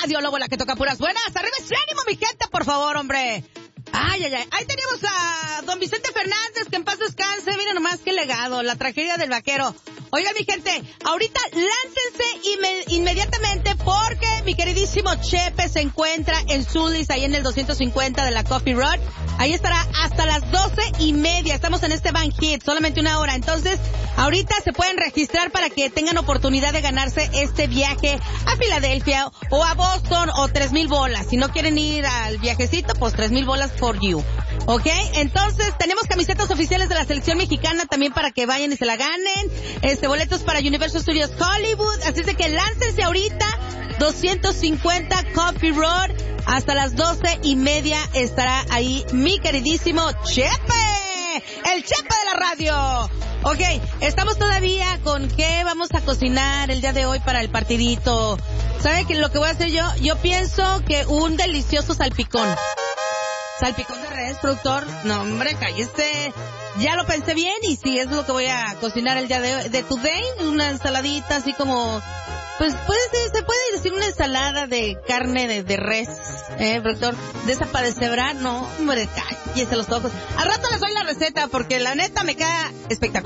Radio Lobo, la que toca puras buenas. Arriba ese ánimo, mi gente, por favor, hombre. Ay. Ahí teníamos a don Vicente Fernández, que en paz descanse. Miren nomás qué legado, la tragedia del vaquero. Oigan, mi gente, ahorita láncense inmediatamente porque mi queridísimo Chepe se encuentra en Zulis, ahí en el 250 de la Coffee Road. Ahí estará hasta las 12:30. Estamos en este Van Hit, solamente una hora. Entonces, ahorita se pueden registrar para que tengan oportunidad de ganarse este viaje a Filadelfia o a Boston o 3,000 bolas. Si no quieren ir al viajecito, pues 3,000 bolas for you. ¿Ok? Entonces, tenemos camisetas oficiales de la selección mexicana también para que vayan y se la ganen. Boletos para Universal Studios Hollywood. Así es de que láncense ahorita. 250 Coffee Road. Hasta las 12:30 estará ahí mi queridísimo Chepe. El Chepe de la radio. Ok, estamos todavía con qué vamos a cocinar el día de hoy para el partidito. ¿Sabe qué lo que voy a hacer yo? Yo pienso que un delicioso salpicón. ¿Salpicón de res, productor? No, hombre, cállese. Ya lo pensé bien y sí, eso es lo que voy a cocinar el día de today. Una ensaladita así como... Pues se puede decir una ensalada de carne de res, productor. De esa para deshebrar, no, hombre, cállese los ojos. Al rato les doy la receta porque la neta me queda espectacular.